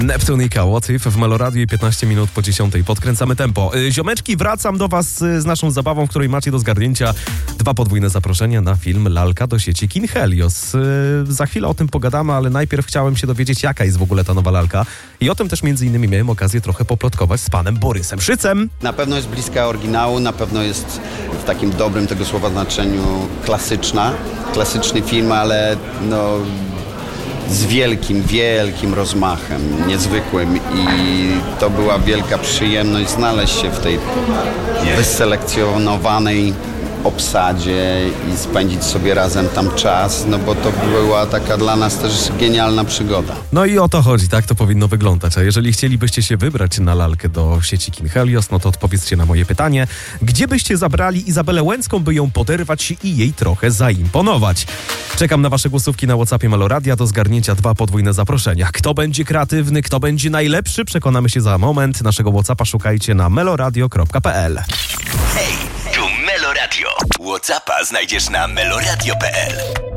Neptunika, What If w Meloradiu i 15 minut po 10. Podkręcamy tempo. Ziomeczki, wracam do was z naszą zabawą, w której macie do zgarnięcia 2 podwójne zaproszenia na film Lalka do sieci Kin Helios. Za chwilę o tym pogadamy, ale najpierw chciałem się dowiedzieć, jaka jest w ogóle ta nowa lalka. I o tym też między innymi miałem okazję trochę poplotkować z panem Borysem Szycem. Na pewno jest bliska oryginału, na pewno jest w takim dobrym tego słowa znaczeniu klasyczny film, ale z wielkim rozmachem, niezwykłym, i to była wielka przyjemność znaleźć się w tej wyselekcjonowanej obsadzie i spędzić sobie razem tam czas, bo to była taka dla nas też genialna przygoda. No i o to chodzi, tak to powinno wyglądać. A jeżeli chcielibyście się wybrać na lalkę do sieci Kin Helios, to odpowiedzcie na moje pytanie. Gdzie byście zabrali Izabelę Łęcką, by ją poderwać i jej trochę zaimponować? Czekam na wasze głosówki na WhatsAppie Meloradia do zgarnięcia 2 podwójne zaproszenia. Kto będzie kreatywny, kto będzie najlepszy, przekonamy się za moment. Naszego WhatsAppa szukajcie na meloradio.pl. Hej, tu Meloradio. WhatsAppa znajdziesz na meloradio.pl.